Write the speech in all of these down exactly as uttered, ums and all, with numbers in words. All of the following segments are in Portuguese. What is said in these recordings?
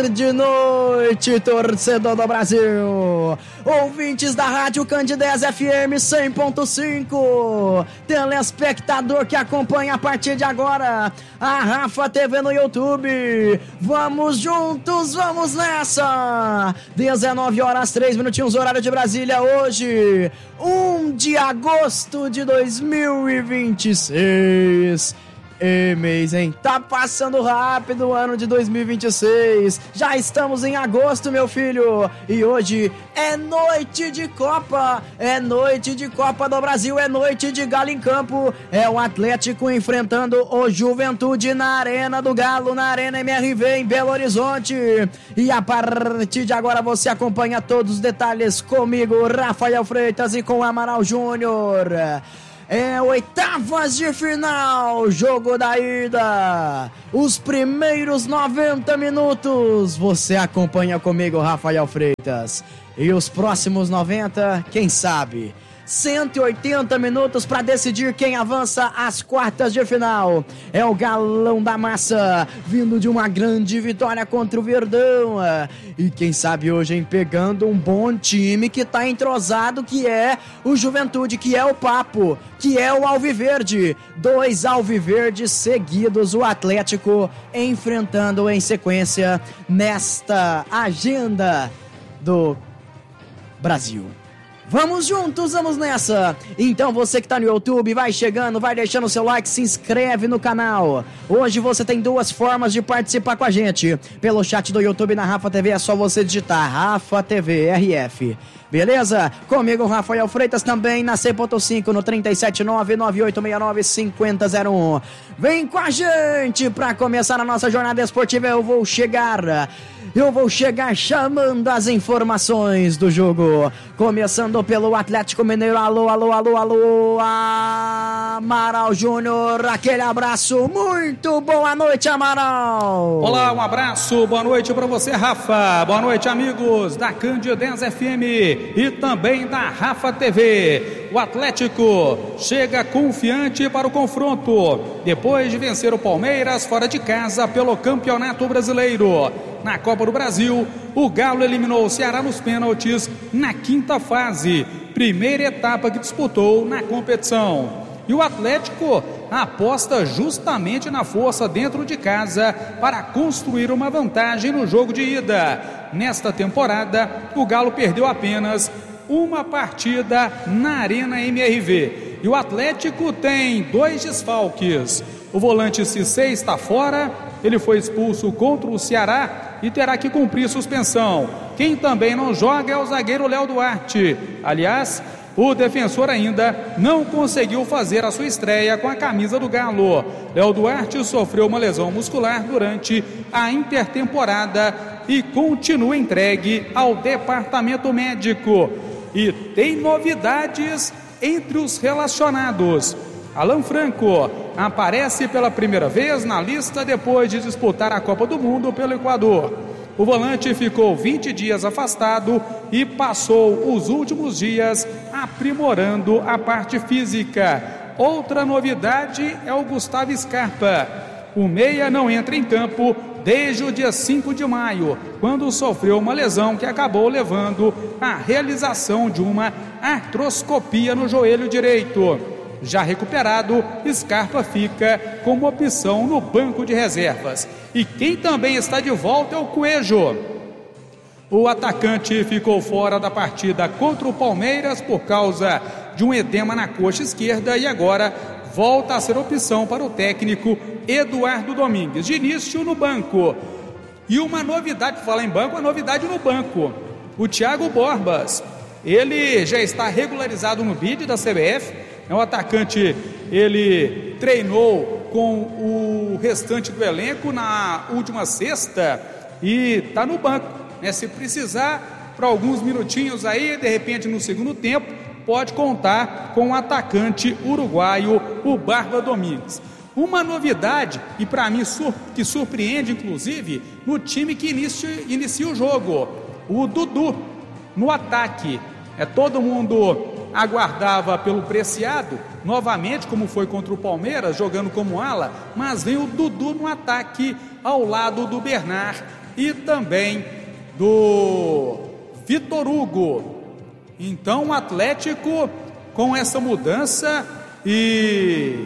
tarde, noite, torcedor do Brasil, ouvintes da Rádio Candidez F M cem ponto cinco, telespectador que acompanha a partir de agora a Rafa T V no YouTube. Vamos juntos, vamos nessa! dezenove horas três minutinhos, horário de Brasília, hoje, um de agosto de dois mil e vinte e seis. E mês, hein? Tá passando rápido o ano de dois mil e vinte e seis. Já estamos em agosto, meu filho. E hoje é noite de Copa. É noite de Copa do Brasil. É noite de Galo em campo. É o Atlético enfrentando o Juventude na Arena do Galo, na Arena M R V em Belo Horizonte. E a partir de agora você acompanha todos os detalhes comigo, Rafael Freitas, e com o Amaral Júnior. É oitavas de final, jogo da ida, os primeiros noventa minutos, você acompanha comigo, Rafael Freitas, e os próximos noventa, quem sabe, cento e oitenta minutos para decidir quem avança às quartas de final. É o Galão da Massa, vindo de uma grande vitória contra o Verdão, e quem sabe hoje, hein, pegando um bom time que tá entrosado, que é o Juventude, que é o Papo, que é o Alviverde. Dois Alviverdes seguidos, o Atlético enfrentando em sequência nesta agenda do Brasil. Vamos juntos, vamos nessa! Então você que tá no YouTube, vai chegando, vai deixando o seu like, se inscreve no canal. Hoje você tem duas formas de participar com a gente. Pelo chat do YouTube na Rafa T V é só você digitar Rafa T V R F. Beleza? Comigo, Rafael Freitas, também na cem ponto cinco, no três sete nove, nove oito seis nove, cinco zero zero um. Vem com a gente para começar a nossa jornada esportiva. Eu vou chegar... Eu vou chegar chamando as informações do jogo. Começando pelo Atlético Mineiro. Alô, alô, alô, alô. Amaral Júnior, aquele abraço. Muito boa noite, Amaral. Olá, um abraço. Boa noite para você, Rafa. Boa noite, amigos da Candidez F M e também da Rafa T V. O Atlético chega confiante para o confronto, depois de vencer o Palmeiras fora de casa pelo Campeonato Brasileiro. Na Copa do Brasil, o Galo eliminou o Ceará nos pênaltis na quinta fase, primeira etapa que disputou na competição. E o Atlético aposta justamente na força dentro de casa para construir uma vantagem no jogo de ida. Nesta temporada, o Galo perdeu apenas uma partida na Arena M R V. E o Atlético tem dois desfalques. O volante Cissé está fora, ele foi expulso contra o Ceará e terá que cumprir suspensão. Quem também não joga é o zagueiro Léo Duarte. Aliás, o defensor ainda não conseguiu fazer a sua estreia com a camisa do Galo. Léo Duarte sofreu uma lesão muscular durante a intertemporada e continua entregue ao departamento médico. E tem novidades entre os relacionados. Alan Franco aparece pela primeira vez na lista depois de disputar a Copa do Mundo pelo Equador. O volante ficou vinte dias afastado e passou os últimos dias aprimorando a parte física. Outra novidade é o Gustavo Scarpa. O meia não entra em campo desde o dia cinco de maio, quando sofreu uma lesão que acabou levando à realização de uma artroscopia no joelho direito. Já recuperado, Scarpa fica como opção no banco de reservas. E quem também está de volta é o Coelho. O atacante ficou fora da partida contra o Palmeiras por causa de um edema na coxa esquerda e agora volta a ser opção para o técnico Eduardo Domingues. De início no banco. E uma novidade, para falar em banco, uma novidade no banco. O Thiago Borbas, ele já está regularizado no bid da C B F. É um atacante, ele treinou com o restante do elenco na última sexta e está no banco, né? Se precisar, para alguns minutinhos aí, de repente no segundo tempo, pode contar com o atacante uruguaio, o Barba Domingues. Uma novidade, e para mim sur- que surpreende inclusive, no time que inicia, inicia o jogo, o Dudu, no ataque. É, todo mundo aguardava pelo Preciado, novamente, como foi contra o Palmeiras, jogando como ala, mas vem o Dudu no ataque ao lado do Bernard e também do Vitor Hugo. Então o Atlético, com essa mudança, e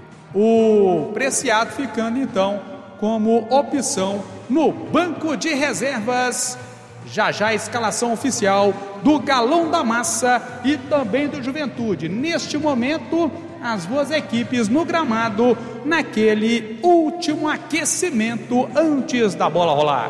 o Preciado ficando então como opção no banco de reservas. Já já a escalação oficial do Galão da Massa e também do Juventude. Neste momento, as duas equipes no gramado, naquele último aquecimento antes da bola rolar.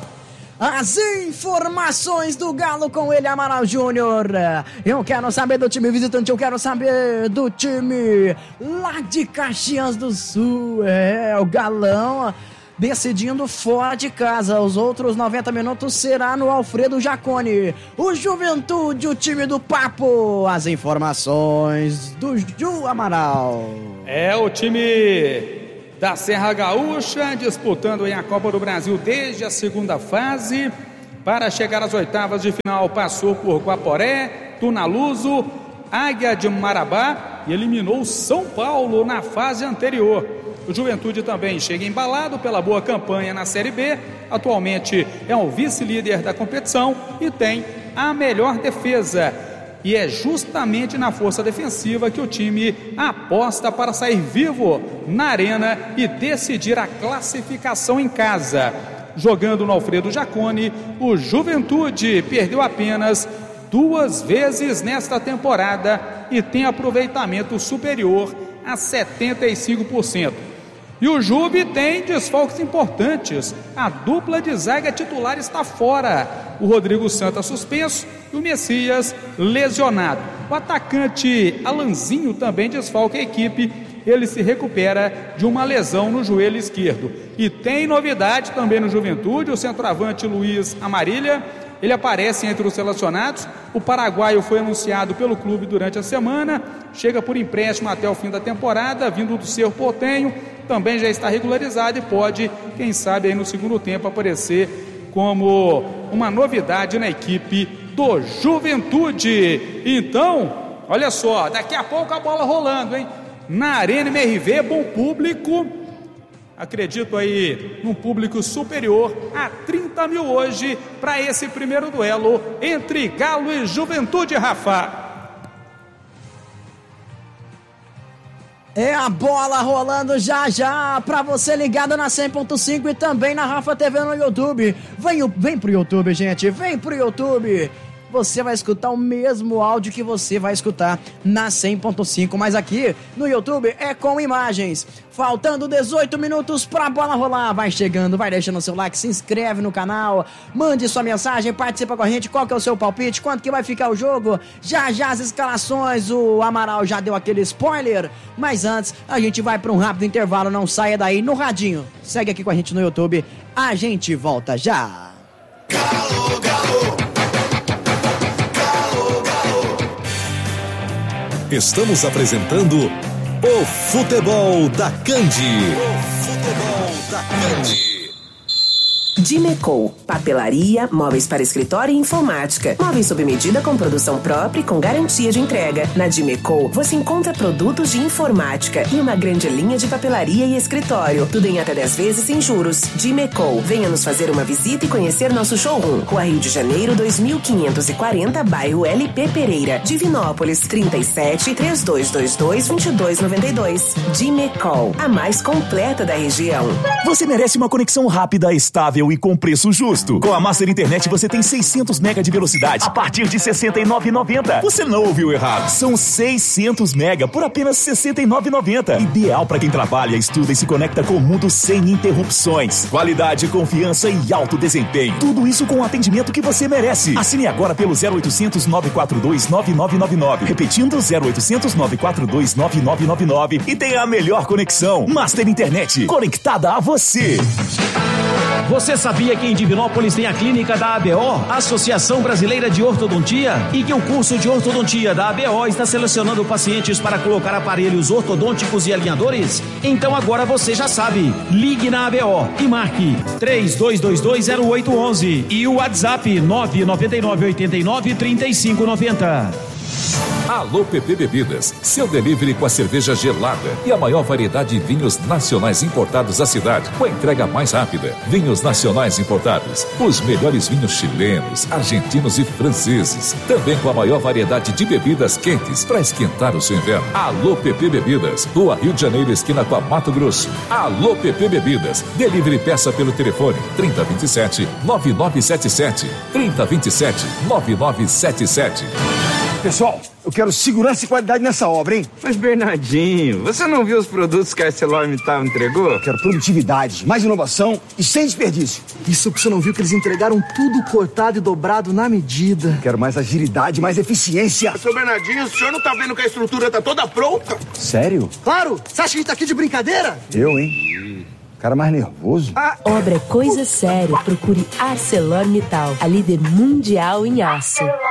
As informações do Galo com ele, Amaral Júnior. Eu quero saber do time visitante, eu quero saber do time lá de Caxias do Sul. É, o Galão decidindo fora de casa. Os outros noventa minutos será no Alfredo Jaconi. O Juventude, o time do Papo. As informações do Ju Amaral. É o time da Serra Gaúcha, disputando aí a Copa do Brasil desde a segunda fase. Para chegar às oitavas de final, passou por Guaporé, Tunaluso, Águia de Marabá e eliminou São Paulo na fase anterior. O Juventude também chega embalado pela boa campanha na Série B. Atualmente é o vice-líder da competição e tem a melhor defesa. E é justamente na força defensiva que o time aposta para sair vivo na arena e decidir a classificação em casa. Jogando no Alfredo Jaconi, o Juventude perdeu apenas duas vezes nesta temporada e tem aproveitamento superior a setenta e cinco por cento. E o Juve tem desfalques importantes. A dupla de zaga titular está fora. O Rodrigo Santa suspenso e o Messias lesionado. O atacante Alanzinho também desfalca a equipe. Ele se recupera de uma lesão no joelho esquerdo. E tem novidade também no Juventude. O centroavante Luiz Amarília, ele aparece entre os relacionados. O paraguaio foi anunciado pelo clube durante a semana. Chega por empréstimo até o fim da temporada, vindo do Cerro Porteño. Também já está regularizado e pode, quem sabe, aí no segundo tempo aparecer como uma novidade na equipe do Juventude. Então, olha só, daqui a pouco a bola rolando, hein? Na Arena M R V, bom público. Acredito aí num público superior a trinta mil hoje para esse primeiro duelo entre Galo e Juventude, Rafa. É a bola rolando já já pra você ligado na cem ponto cinco e também na Rafa T V no YouTube. Vem, vem pro YouTube, gente, vem pro YouTube. Você vai escutar o mesmo áudio que você vai escutar na cem ponto cinco, mas aqui no YouTube é com imagens. Faltando dezoito minutos pra bola rolar. Vai chegando, vai deixando seu like, se inscreve no canal, mande sua mensagem, participa com a gente. Qual que é o seu palpite? Quanto que vai ficar o jogo? Já já as escalações, o Amaral já deu aquele spoiler, mas antes a gente vai pra um rápido intervalo. Não saia daí no radinho. Segue aqui com a gente no YouTube. A gente volta já. Galo, galo. Estamos apresentando o Futebol da Candi. O Futebol da Candi. Dimecol, papelaria, móveis para escritório e informática. Móveis sob medida com produção própria e com garantia de entrega. Na Dimecol, você encontra produtos de informática e uma grande linha de papelaria e escritório. Tudo em até dez vezes sem juros. Dimecol, venha nos fazer uma visita e conhecer nosso showroom. Rua Rio de Janeiro, dois mil quinhentos e quarenta, bairro L P Pereira. Divinópolis, trinta e sete, três dois dois dois, vinte e dois noventa e dois. Dimecol, a mais completa da região. Você merece uma conexão rápida, estável e com preço justo. Com a Master Internet você tem seiscentos mega de velocidade a partir de sessenta e nove reais e noventa centavos. Você não ouviu errado. São seiscentos mega por apenas sessenta e nove reais e noventa centavos. Ideal para quem trabalha, estuda e se conecta com o mundo sem interrupções. Qualidade, confiança e alto desempenho. Tudo isso com o atendimento que você merece. Assine agora pelo zero oitocentos, nove quatro dois, nove nove nove nove. Repetindo, zero oitocentos, nove quatro dois, nove nove nove nove. E tenha a melhor conexão. Master Internet, conectada a você. Você sabia que em Divinópolis tem a clínica da A B O, Associação Brasileira de Ortodontia, e que o curso de ortodontia da A B O está selecionando pacientes para colocar aparelhos ortodônticos e alinhadores? Então agora você já sabe. Ligue na A B O e marque três dois dois dois, zero oito um um e o WhatsApp nove nove nove, oito nove, três cinco nove zero. Alô P P Bebidas, seu delivery com a cerveja gelada e a maior variedade de vinhos nacionais importados da cidade, com a entrega mais rápida. Vinhos nacionais importados, os melhores vinhos chilenos, argentinos e franceses. Também com a maior variedade de bebidas quentes para esquentar o seu inverno. Alô P P Bebidas, Rua Rio de Janeiro, esquina com a Mato Grosso. Alô P P Bebidas, delivery peça pelo telefone trinta, vinte e sete, nove nove sete sete, trinta, vinte e sete, nove nove sete sete. Pessoal, eu quero segurança e qualidade nessa obra, hein? Mas, Bernardinho, você não viu os produtos que a ArcelorMittal entregou? Eu quero produtividade, mais inovação e sem desperdício. Isso que você não viu, que eles entregaram tudo cortado e dobrado na medida. Eu quero mais agilidade, mais eficiência. Seu Bernardinho, o senhor não tá vendo que a estrutura tá toda pronta? Sério? Claro! Você acha que a gente tá aqui de brincadeira? Eu, hein? Cara mais nervoso. Ah. Obra é coisa séria. Procure ArcelorMittal, a líder mundial em aço.